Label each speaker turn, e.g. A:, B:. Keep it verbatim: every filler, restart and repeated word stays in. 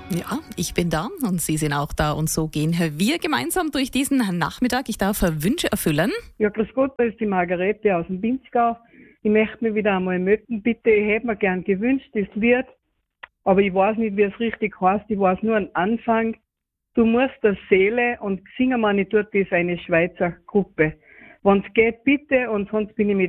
A: Ja, ich bin da und Sie sind auch da und so gehen wir gemeinsam durch diesen Nachmittag. Ich darf Wünsche erfüllen.
B: Ja, grüß Gott, da ist die Margarete aus dem Pinzgau. Ich möchte mich wieder einmal melden, bitte. Ich hätte mir gern gewünscht, das Lied, aber ich weiß nicht, wie es richtig heißt. Ich weiß nur einen Anfang. Du musst der Seele und singen wir nicht dort, das ist eine Schweizer Gruppe. Wenn es geht, bitte, und sonst bin ich mit